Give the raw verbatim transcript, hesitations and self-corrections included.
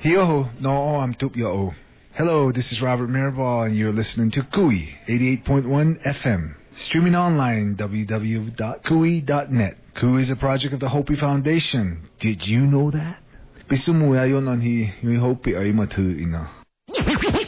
Yo, no, I'm tup yo. Hello, this is Robert Mirabal, and you're listening to Kui eighty-eight point one F M. Streaming online, w w w dot kui dot net. Kui is a project of the Hopi Foundation. Did you know that? Pisumuya yon an hi, yung Hopi ay matu ina.